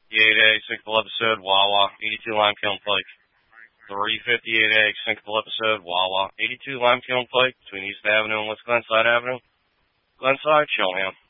58A, sinkable episode, Wawa, 82 Lime Kiln Pike. 358A, sinkable episode, Wawa, 82 Lime Kiln Pike, between East Avenue and West Glenside Avenue. Glenside, Chillingham.